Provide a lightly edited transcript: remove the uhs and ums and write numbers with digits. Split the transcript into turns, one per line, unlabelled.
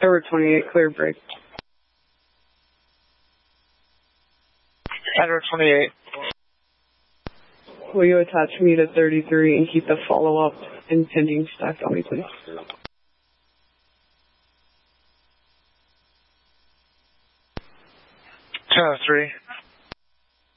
Edward 28, clear break.
Edward 28.
Will you attach me to 33 and keep the follow-up and pending stacked on me, please?
203.